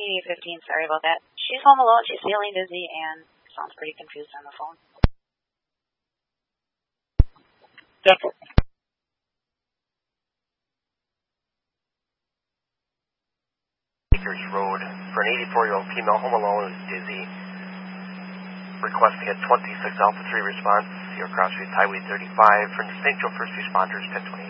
8815, sorry about that. She's home alone, she's feeling dizzy, and sounds pretty confused on the phone. Definitely. Acres Road for an 84-year-old female home alone who's dizzy. Requesting a 26 Alpha 3 response. Your cross street Highway 35 for St. Joe First Responders 1028.